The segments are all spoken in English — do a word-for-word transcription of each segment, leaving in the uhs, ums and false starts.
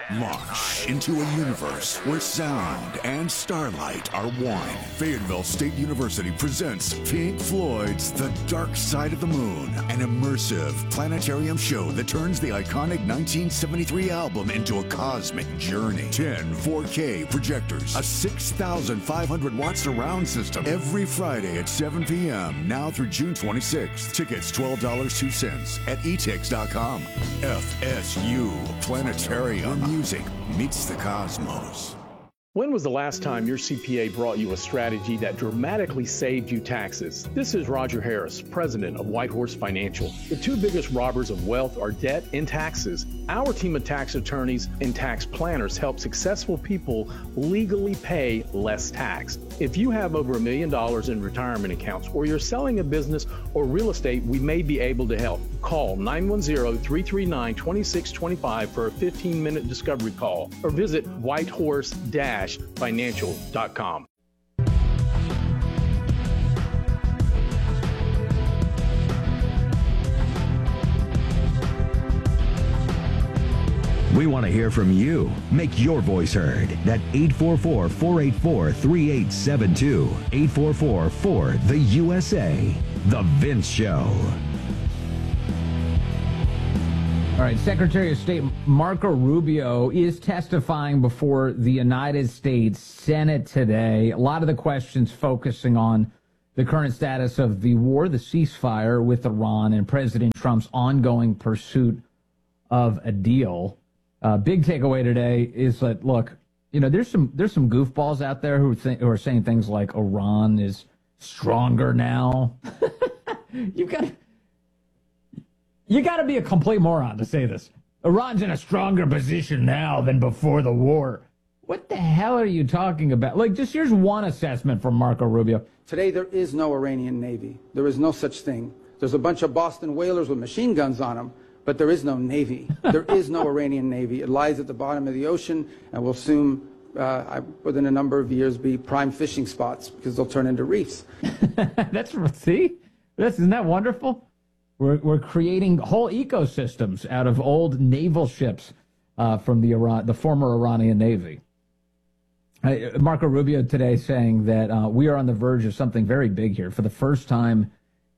Launch into a universe where sound and starlight are one. Fayetteville State University presents Pink Floyd's The Dark Side of the Moon, an immersive planetarium show that turns the iconic nineteen seventy-three album into a cosmic journey. ten four K projectors, a six thousand five hundred watt surround system, every Friday at seven p m, now through June twenty-sixth. Tickets twelve dollars and two cents at e tix dot com. F S U Planetarium, where music meets the cosmos. When was the last time your C P A brought you a strategy that dramatically saved you taxes? This is Roger Harris, president of Whitehorse Financial. The two biggest robbers of wealth are debt and taxes. Our team of tax attorneys and tax planners help successful people legally pay less tax. If you have over a million dollars in retirement accounts, or you're selling a business or real estate, we may be able to help. Call nine one zero, three three nine, two six two five for a fifteen minute discovery call, or visit whitehorse financial dot com. We want to hear from you. Make your voice heard at eight four four, four eight four, three eight seven two. eight four four, four, the U S A. The Vince Show. All right, Secretary of State Marco Rubio is testifying before the United States Senate today. A lot of the questions focusing on the current status of the war, the ceasefire with Iran, and President Trump's ongoing pursuit of a deal. Uh, big takeaway today is that, look, you know, there's some there's some goofballs out there who, think, who are saying things like Iran is stronger now. you got you got to be a complete moron to say this. Iran's in a stronger position now than before the war. What the hell are you talking about? Like, just here's one assessment from Marco Rubio. Today, there is no Iranian Navy. There is no such thing. There's a bunch of Boston whalers with machine guns on them, but there is no Navy. There is no Iranian Navy. It lies at the bottom of the ocean and will soon, uh, within a number of years, be prime fishing spots because they'll turn into reefs. That's, see? That's, isn't that wonderful? We're, we're creating whole ecosystems out of old naval ships uh, from the Iran, the former Iranian Navy. Uh, Marco Rubio today saying that uh, we are on the verge of something very big here for the first time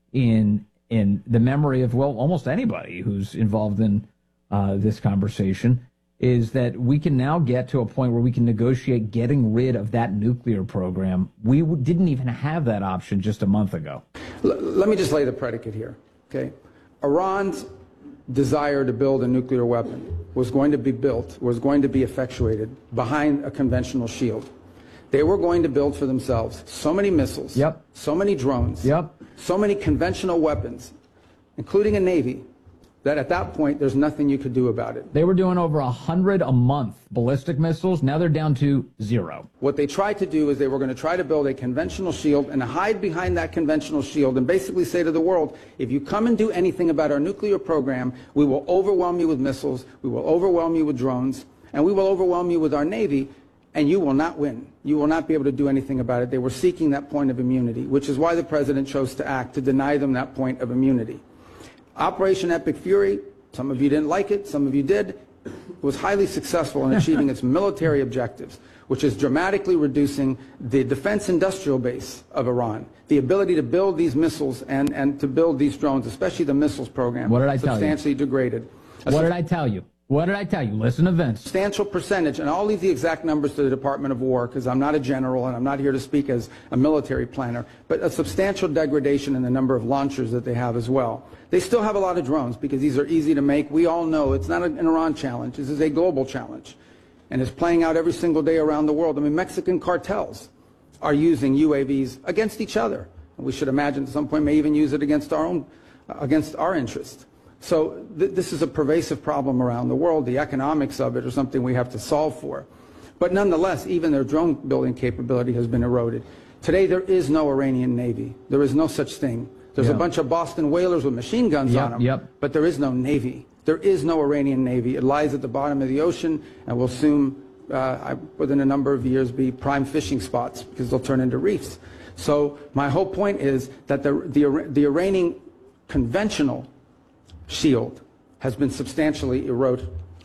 in in the memory of, well, almost anybody who's involved in uh, this conversation, is that we can now get to a point where we can negotiate getting rid of that nuclear program. We w- didn't even have that option just a month ago. L- let me just lay the predicate here, okay? Iran's desire to build a nuclear weapon was going to be built, was going to be effectuated behind a conventional shield. They were going to build for themselves so many missiles, yep. so many drones, yep. so many conventional weapons, including a Navy, that at that point, there's nothing you could do about it. They were doing over a hundred a month ballistic missiles. Now they're down to zero. What they tried to do is they were going to try to build a conventional shield and hide behind that conventional shield and basically say to the world, if you come and do anything about our nuclear program, we will overwhelm you with missiles, we will overwhelm you with drones, and we will overwhelm you with our Navy, and you will not win. You will not be able to do anything about it. They were seeking that point of immunity, which is why the president chose to act, to deny them that point of immunity. Operation Epic Fury, some of you didn't like it, some of you did, was highly successful in achieving its military objectives, which is dramatically reducing the defense industrial base of Iran, the ability to build these missiles and, and to build these drones, especially the missiles program, what did I tell you? Substantially degraded. What did I tell you? What did I tell you? Listen to Vince. Substantial percentage, and I'll leave the exact numbers to the Department of War because I'm not a general and I'm not here to speak as a military planner, but a substantial degradation in the number of launchers that they have as well. They still have a lot of drones because these are easy to make. We all know it's not an Iran challenge. This is a global challenge, and it's playing out every single day around the world. I mean, Mexican cartels are using U A Vs against each other. And we should imagine at some point may even use it against our own, uh, against our interests. So th- this is a pervasive problem around the world. The economics of it are something we have to solve for. But nonetheless, even their drone building capability has been eroded. Today, there is no Iranian Navy. There is no such thing. There's yeah. a bunch of Boston whalers with machine guns yep, on them, yep. but there is no Navy. There is no Iranian Navy. It lies at the bottom of the ocean and will soon, uh, within a number of years, be prime fishing spots because they'll turn into reefs. So my whole point is that the, the, the Iranian conventional shield has been substantially erode,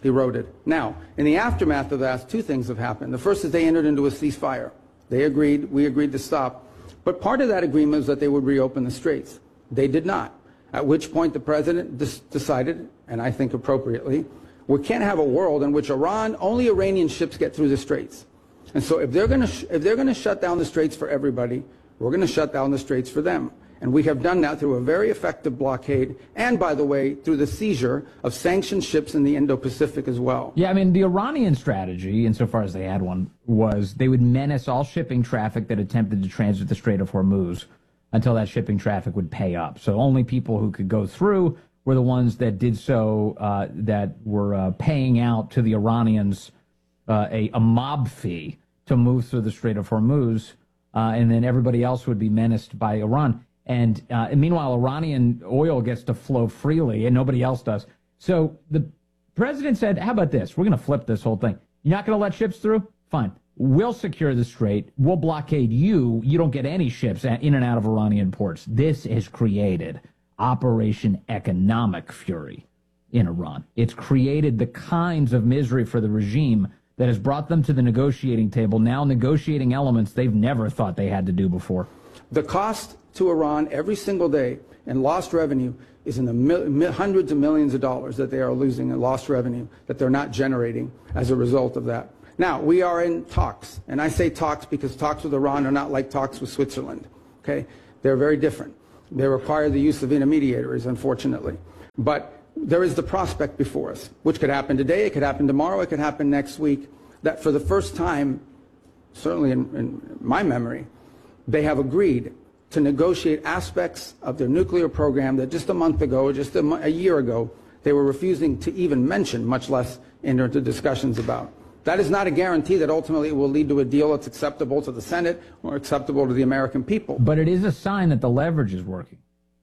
eroded. Now, in the aftermath of that, two things have happened. The first is they entered into a ceasefire. They agreed, we agreed to stop. But part of that agreement was that they would reopen the straits. They did not, at which point the president decided, and I think appropriately, we can't have a world in which Iran, only Iranian ships get through the straits. And so if they're going to if they're going to shut down the straits for everybody, we're going to shut down the straits for them. And we have done that through a very effective blockade and, by the way, through the seizure of sanctioned ships in the Indo-Pacific as well. Yeah, I mean, the Iranian strategy, insofar as they had one, was they would menace all shipping traffic that attempted to transit the Strait of Hormuz until that shipping traffic would pay up. So only people who could go through were the ones that did so, uh, that were uh, paying out to the Iranians uh, a, a mob fee to move through the Strait of Hormuz, uh, and then everybody else would be menaced by Iran. And, uh, and meanwhile, Iranian oil gets to flow freely, and nobody else does. So the president said, how about this? We're going to flip this whole thing. You're not going to let ships through? Fine. We'll secure the strait. We'll blockade you. You don't get any ships in and out of Iranian ports. This has created Operation Economic Fury in Iran. It's created the kinds of misery for the regime that has brought them to the negotiating table, now negotiating elements they've never thought they had to do before. The cost to Iran every single day in lost revenue is in the mil- mil- hundreds of millions of dollars that they are losing in lost revenue that they're not generating as a result of that. Now, we are in talks, and I say talks because talks with Iran are not like talks with Switzerland, okay? They're very different. They require the use of intermediaries, unfortunately. But there is the prospect before us, which could happen today, it could happen tomorrow, it could happen next week, that for the first time, certainly in, in my memory, they have agreed to negotiate aspects of their nuclear program that just a month ago, or just a, mo- a year ago, they were refusing to even mention, much less enter into discussions about. That is not a guarantee that ultimately it will lead to a deal that's acceptable to the Senate or acceptable to the American people. But it is a sign that the leverage is working.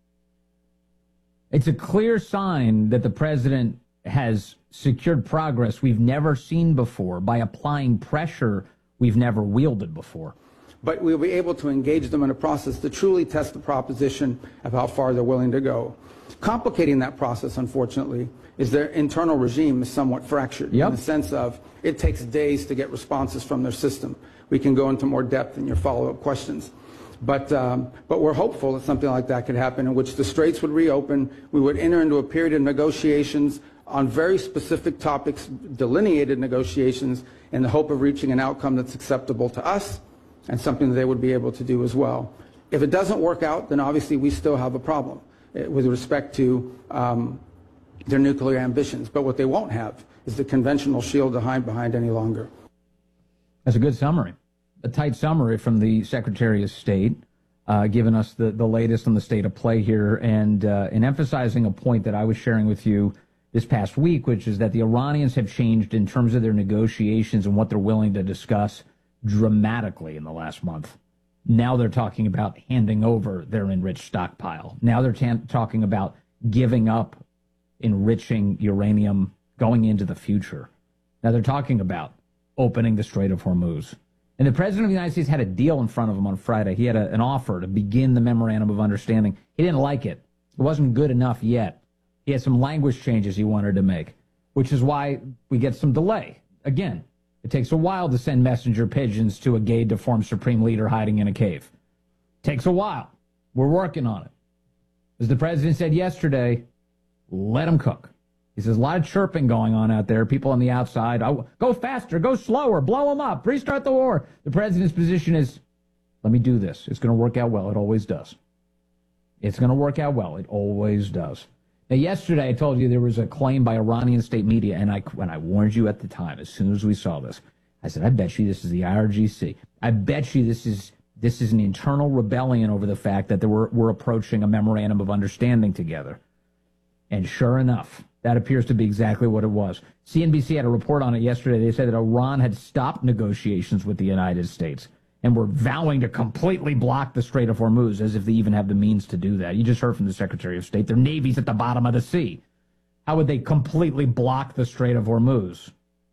It's a clear sign that the president has secured progress we've never seen before by applying pressure we've never wielded before. But we'll be able to engage them in a process to truly test the proposition of how far they're willing to go. Complicating that process, unfortunately, is their internal regime is somewhat fractured yep. in the sense of it takes days to get responses from their system. We can go into more depth in your follow-up questions. But, um, but we're hopeful that something like that could happen, in which the straits would reopen, we would enter into a period of negotiations on very specific topics, delineated negotiations, in the hope of reaching an outcome that's acceptable to us and something that they would be able to do as well. If it doesn't work out, then obviously we still have a problem with respect to um, their nuclear ambitions. But what they won't have is the conventional shield to hide behind any longer. That's a good summary. A tight summary from the Secretary of State, uh, giving us the, the latest on the state of play here, and, uh, and emphasizing a point that I was sharing with you this past week, which is that the Iranians have changed in terms of their negotiations and what they're willing to discuss dramatically in the last month. Now they're talking about handing over their enriched stockpile. Now they're t- talking about giving up enriching uranium going into the future. Now they're talking about opening the Strait of Hormuz. And the President of the United States had a deal in front of him on Friday. He had a, an offer to begin the memorandum of understanding. He didn't like it. It wasn't good enough yet. He had some language changes he wanted to make, which is why we get some delay. Again, it takes a while to send messenger pigeons to a gay, deformed supreme leader hiding in a cave. Takes a while. We're working on it. As the president said yesterday, let him cook. He says a lot of chirping going on out there. People on the outside, oh, go faster, go slower, blow them up, restart the war. The president's position is, let me do this. It's going to work out well. It always does. It's going to work out well. It always does. Now, yesterday I told you there was a claim by Iranian state media, and I, when I warned you at the time, as soon as we saw this, I said, I bet you this is the I R G C. I bet you this is this is an internal rebellion over the fact that we're, we're approaching a memorandum of understanding together. And sure enough, that appears to be exactly what it was. C N B C had a report on it yesterday. They said that Iran had stopped negotiations with the United States and were vowing to completely block the Strait of Hormuz, as if they even have the means to do that. You just heard from the Secretary of State. Their navy's at the bottom of the sea. How would they completely block the Strait of Hormuz?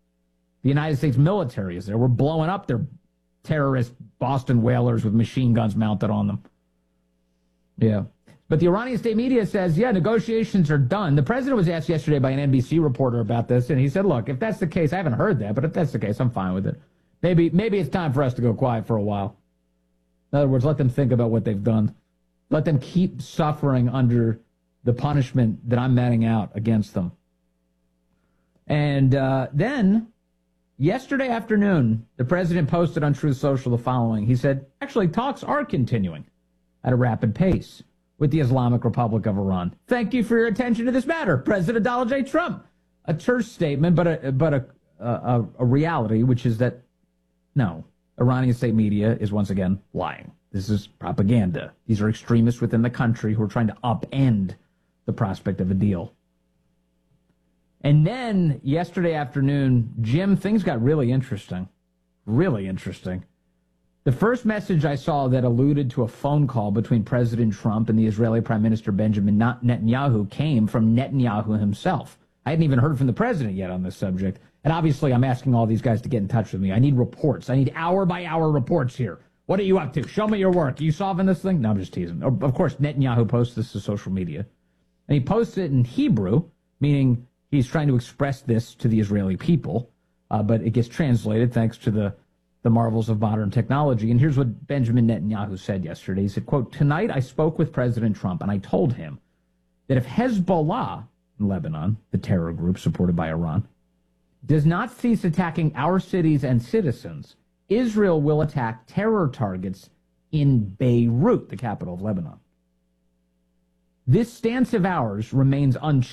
The United States military is there. We're blowing up their terrorist Boston whalers with machine guns mounted on them. Yeah. But the Iranian state media says, yeah, negotiations are done. The president was asked yesterday by an N B C reporter about this, and he said, look, if that's the case, I haven't heard that, but if that's the case, I'm fine with it. Maybe, maybe it's time for us to go quiet for a while. In other words, let them think about what they've done. Let them keep suffering under the punishment that I'm meting out against them. And uh, then, yesterday afternoon, the president posted on Truth Social the following. He said, actually, talks are continuing at a rapid pace with the Islamic Republic of Iran. Thank you for your attention to this matter, President Donald J. Trump. A terse statement, but a, but a, a, a reality, which is that, no, Iranian state media is once again lying. This is propaganda. These are extremists within the country who are trying to upend the prospect of a deal. And then yesterday afternoon, Jim, things got really interesting. Really interesting. The first message I saw that alluded to a phone call between President Trump and the Israeli Prime Minister Benjamin Netanyahu came from Netanyahu himself. I hadn't even heard from the president yet on this subject. And obviously, I'm asking all these guys to get in touch with me. I need reports. I need hour-by-hour reports here. What are you up to? Show me your work. Are you solving this thing? No, I'm just teasing. Of course, Netanyahu posts this to social media. And he posts it in Hebrew, meaning he's trying to express this to the Israeli people. Uh, but it gets translated thanks to the, the marvels of modern technology. And here's what Benjamin Netanyahu said yesterday. He said, quote, tonight I spoke with President Trump and I told him that if Hezbollah in Lebanon, the terror group supported by Iran, does not cease attacking our cities and citizens, Israel will attack terror targets in Beirut, the capital of Lebanon. This stance of ours remains unchanged.